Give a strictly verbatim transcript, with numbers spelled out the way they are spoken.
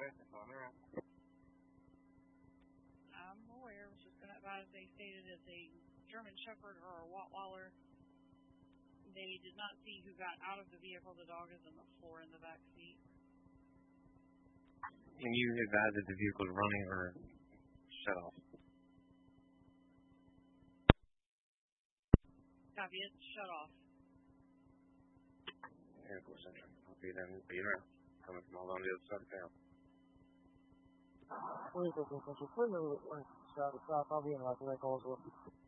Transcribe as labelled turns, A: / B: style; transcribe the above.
A: I'm aware. I was just going to advise they stated it's a German Shepherd or a Rottweiler. They did not see who got out of the vehicle. The dog is on the floor in the back seat.
B: Can you advise that the vehicle is running or shut off?
A: Copy it. Shut off.
B: Airport Central. I'll be there. Be around. Coming from all on the other side of town.
C: Please, Central. Please, shut off. I'll be in like the calls with you.